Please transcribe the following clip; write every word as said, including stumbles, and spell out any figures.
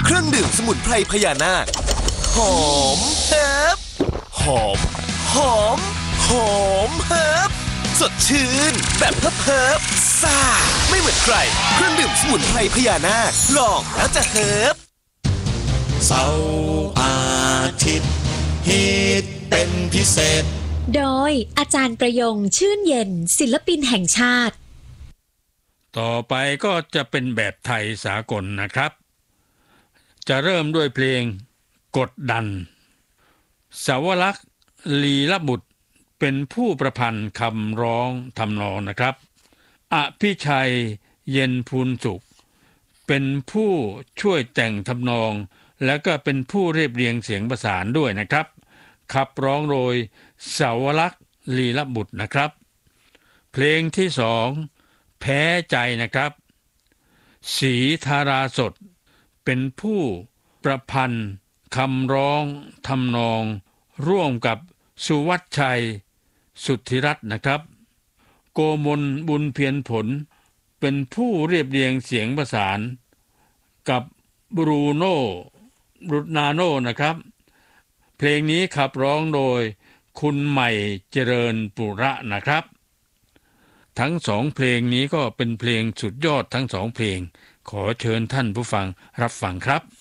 เครื่องดื่มสมุนไพรพญานาคหอมเฮิบหอมหอมหอมเฮิบสดชื่นแบบเฮิบเฮิบซ่าไม่เหมือนใครเครื่องดื่มสมุนไพรพญานาคลองแล้วจะเฮิบเสาร์อาทิตย์ฮิตเป็นพิเศษโดยอาจารย์ประยงชื่นเย็นศิลปินแห่งชาติต่อไปก็จะเป็นแบบไทยสากลนะครับจะเริ่มด้วยเพลงกดดันสาวรักษ์ลีลบุตรเป็นผู้ประพันธ์คำร้องทำนองนะครับอภิชัยเย็นพูนสุขเป็นผู้ช่วยแต่งทำนองและก็เป็นผู้เรียบเรียงเสียงประสานด้วยนะครับขับร้องโดยสาวรักษ์ลีลบุตรนะครับเพลงที่สองแพ้ใจนะครับศรีธาราสดเป็นผู้ประพันธ์คำร้องทำนองร่วมกับสุวัชชัยสุทธิรัตน์นะครับโกมลบุญเพียรผลเป็นผู้เรียบเรียงเสียงประสานกับบรูโน่รุดนาโน่นะครับเพลงนี้ขับร้องโดยคุณใหม่เจริญปุระนะครับทั้งสองเพลงนี้ก็เป็นเพลงสุดยอดทั้งสองเพลงขอเชิญท่านผู้ฟังรับฟังครับ